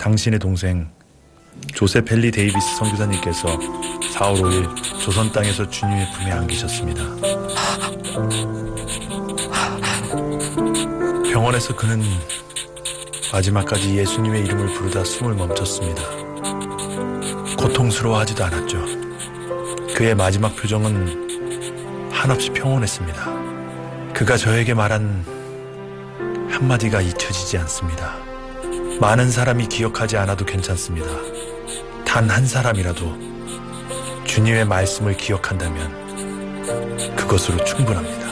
당신의 동생 조셉 헨리 데이비스 선교사님께서 4월 5일 조선 땅에서 주님의 품에 안기셨습니다. 병원에서 그는 마지막까지 예수님의 이름을 부르다 숨을 멈췄습니다. 고통스러워하지도 않았죠. 그의 마지막 표정은 한없이 평온했습니다. 그가 저에게 말한 한마디가 잊혀지지 않습니다. 많은 사람이 기억하지 않아도 괜찮습니다. 단 한 사람이라도 주님의 말씀을 기억한다면 그것으로 충분합니다.